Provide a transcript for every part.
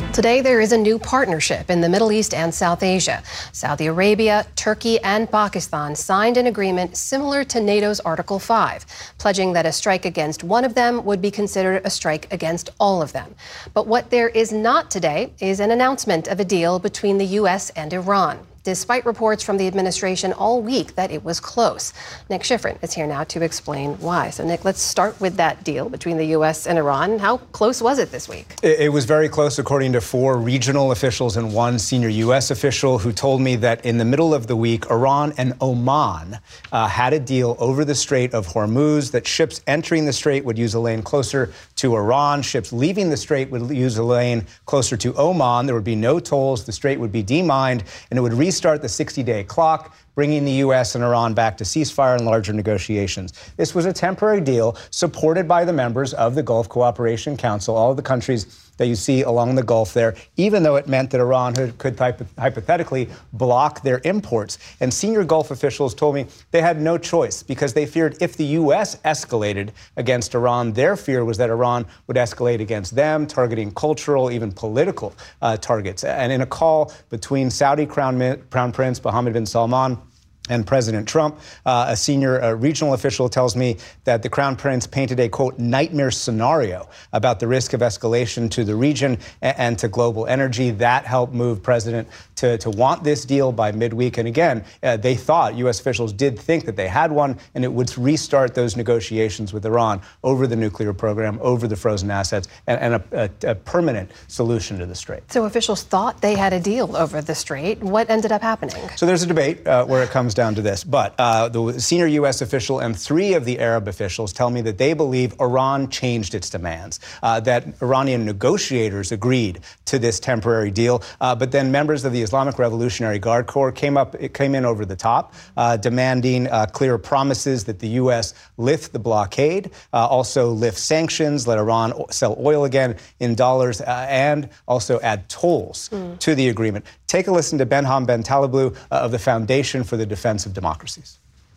Today, there is a new partnership in the Middle East and South Asia. Saudi Arabia, Turkey, and Pakistan signed an agreement similar to NATO's Article 5, pledging that a strike against one of them would be considered a strike against all of them. But what there is not today is an announcement of a deal between the U.S. and Iran, despite reports from the administration all week that it was close. Nick Schifrin is here now to explain why. So, Nick, let's start with that deal between the U.S. and Iran. How close was it this week? It was very close, according to 4 regional officials and 1 senior U.S. official who told me that in the middle of the week, Iran and Oman had a deal over the Strait of Hormuz that ships entering the strait would use a lane closer to Iran. Ships leaving the strait would use a lane closer to Oman. There would be no tolls. The strait would be demined, and it would restart the 60-day clock, bringing the U.S. and Iran back to ceasefire and larger negotiations. This was a temporary deal supported by the members of the Gulf Cooperation Council, all of the countries that you see along the Gulf there, even though it meant that Iran could hypothetically block their imports. And senior Gulf officials told me they had no choice because they feared if the U.S. escalated against Iran, their fear was that Iran would escalate against them, targeting cultural, even political targets. And in a call between Saudi Crown Prince Mohammed bin Salman and President Trump, a senior regional official tells me that the Crown Prince painted a, quote, nightmare scenario about the risk of escalation to the region and to global energy. That helped move President to want this deal by midweek. And again, they thought, U.S. officials did think that they had one, and it would restart those negotiations with Iran over the nuclear program, over the frozen assets, and a permanent solution to the strait. So officials thought they had a deal over the strait. What ended up happening? So there's a debate where it comes down to this. But the senior U.S. official and 3 of the Arab officials tell me that they believe Iran changed its demands, that Iranian negotiators agreed to this temporary deal. But then members of the Islamic Revolutionary Guard Corps came in over the top, demanding clear promises that the U.S. lift the blockade, also lift sanctions, let Iran sell oil again in dollars, and also add tolls to the agreement. Take a listen to Benham Ben Taleblu of the Foundation for the Defense of Democracies.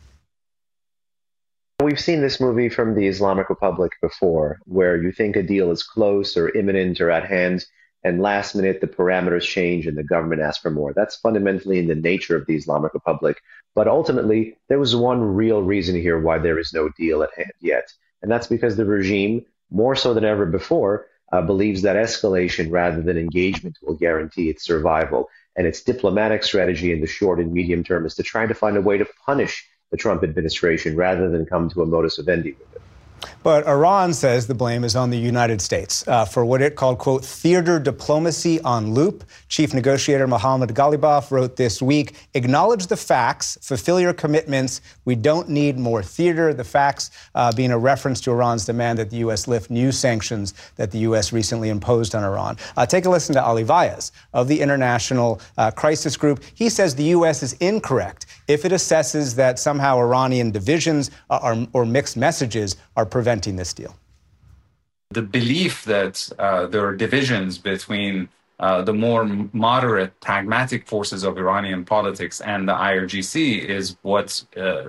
We've seen this movie from the Islamic Republic before, where you think a deal is close or imminent or at hand, and last minute the parameters change and the government asks for more. That's fundamentally in the nature of the Islamic Republic. But ultimately, there was one real reason here why there is no deal at hand yet. And that's because the regime, more so than ever before, believes that escalation rather than engagement will guarantee its survival. And its diplomatic strategy in the short and medium term is to try to find a way to punish the Trump administration rather than come to a modus vivendi with it. But Iran says the blame is on the United States for what it called, quote, theater diplomacy on loop. Chief negotiator Mohammad Ghalibaf wrote this week, acknowledge the facts, fulfill your commitments. We don't need more theater. The facts being a reference to Iran's demand that the U.S. lift new sanctions that the U.S. recently imposed on Iran. Take a listen to Ali Vaez of the International Crisis Group. He says the U.S. is incorrect if it assesses that somehow Iranian divisions or mixed messages are preventing this deal. The belief that there are divisions between the more moderate, pragmatic forces of Iranian politics and the IRGC is what's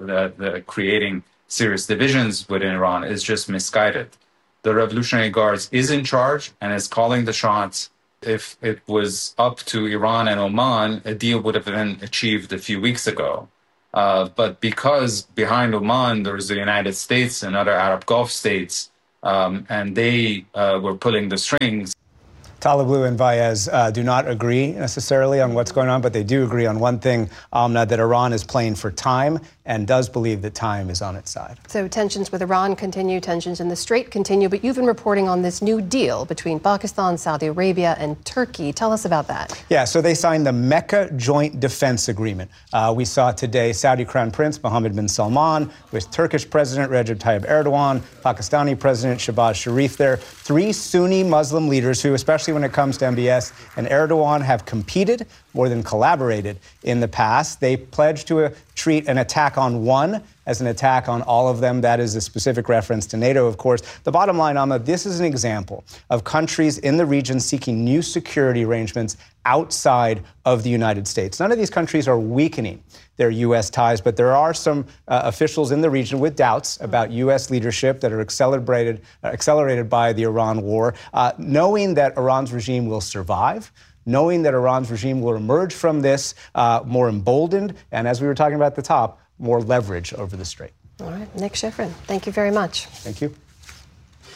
creating serious divisions within Iran is just misguided. The Revolutionary Guards is in charge and is calling the shots. If it was up to Iran and Oman, a deal would have been achieved a few weeks ago. But because behind Oman, there's the United States and other Arab Gulf states, and they were pulling the strings. Taleblu and Vaez do not agree necessarily on what's going on, but they do agree on one thing, Amna, that Iran is playing for time and does believe that time is on its side. So tensions with Iran continue, tensions in the Strait continue, but you've been reporting on this new deal between Pakistan, Saudi Arabia, and Turkey. Tell us about that. Yeah, so they signed the Mecca Joint Defense Agreement. We saw today Saudi Crown Prince Mohammed bin Salman with Turkish President Recep Tayyip Erdogan, Pakistani President Shehbaz Sharif there. 3 Sunni Muslim leaders who, especially when it comes to MBS and Erdogan, have competed more than collaborated in the past. They pledged to treat an attack on one as an attack on all of them. That is a specific reference to NATO, of course. The bottom line, Ahmed, this is an example of countries in the region seeking new security arrangements outside of the United States. None of these countries are weakening their U.S. ties, but there are some officials in the region with doubts about U.S. leadership that are accelerated by the Iran war, knowing that Iran's regime will survive, knowing that Iran's regime will emerge from this more emboldened, and as we were talking about at the top, more leverage over the strait. All right, Nick Schifrin, thank you very much. Thank you.